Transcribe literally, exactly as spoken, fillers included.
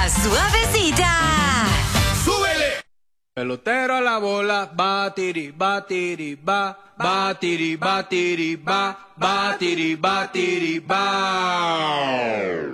La Suavecita. ¡Súbele! Pelotero a la bola, batiri, batiri, ba, batiri, batiri, ba, batiri, batiri, ba.